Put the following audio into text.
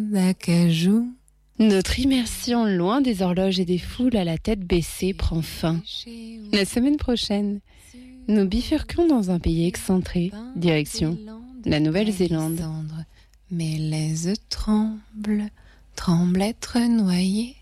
d'acajou. Notre immersion loin des horloges et des foules à la tête baissée prend fin. La semaine prochaine, nous bifurquons dans un pays excentré, direction la Nouvelle-Zélande. Mes lèzes tremblent, tremblent être noyées.